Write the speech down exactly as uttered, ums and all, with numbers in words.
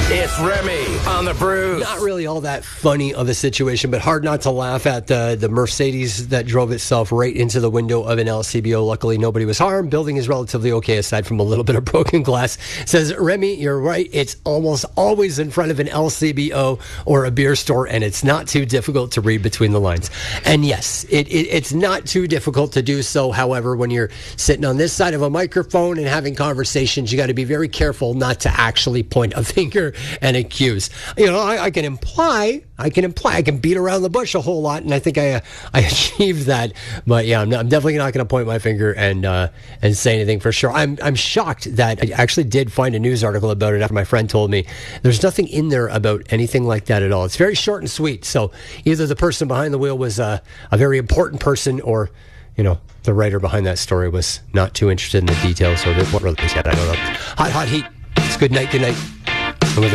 It's Remy on the Brews. Not really all that funny of a situation, but hard not to laugh at the, the Mercedes that drove itself right into the window of an L C B O. Luckily, nobody was harmed. Building is relatively okay, aside from a little bit of broken glass. Says, Remy, you're right. It's almost always in front of an L C B O or a beer store, and it's not too difficult to read between the lines. And yes, it, it it's not too difficult to do so. However, when you're sitting on this side of a microphone and having conversations, you got to be very careful not to actually point a finger and accuse. You know, I, I can imply, I can imply, I can beat around the bush a whole lot, and I think I uh, I achieved that. But yeah, I'm, not, I'm definitely not going to point my finger and uh, and say anything for sure. I'm I'm shocked that I actually did find a news article about it after my friend told me. There's nothing in there about anything like that at all. It's very short and sweet. So either the person behind the wheel was uh, a very important person, or you know, the writer behind that story was not too interested in the details, or what really is yet. I don't know. Hot, hot heat. It's good night. Good night.